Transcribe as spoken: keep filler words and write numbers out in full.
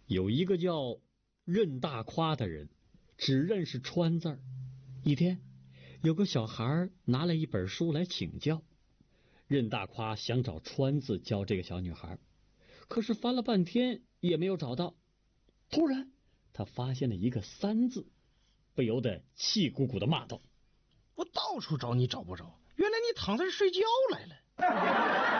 有一个叫任大夸的人，只认识川字儿。一天，有个小孩拿了一本书来请教，任大夸想找川字教这个小女孩，可是翻了半天也没有找到。突然他发现了一个三字，不由得气鼓鼓的骂道： 我到处找你找不着，原来你躺在这睡觉来了。